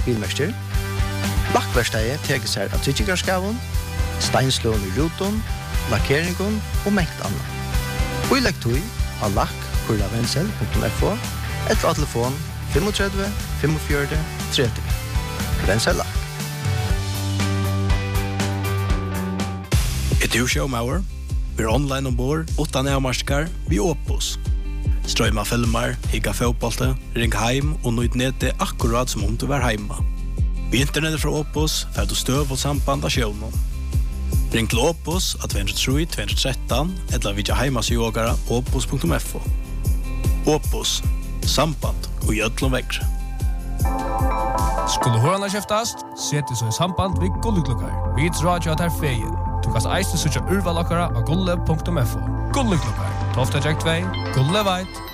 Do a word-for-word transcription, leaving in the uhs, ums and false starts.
bilmester. Lakkverkstedet teker seg av tryggikarskaven, steinslån i ruton, lakkeringen og mengt annet. Og i lekktøy av lakk kurla vensel punktum f o eller av telefon tre fem fem fem tre tre. Vensel lakk. Et du showmauer? Vi er online ombord, utan avmarskar, vi Opus. Strøyma filmer, higga fotbollte, ring heim og nøyd nete akkurat som om du var heima. Vi internettet fra Opus, fer du støv og samband av sjøvnen. Ring til Opus av to tre to one three eller vidja heimasjogara opus punktum f o. Opus, samband og gjødlom vekre. Skulle hørende kjeftast, seti så i samband vid Gulleklokkar. Vi drar jo at her feien. Du kan eiste sutja urvalokkara av gulle punktum f o. Gulleklokkar, tolv tre två, gulle veit.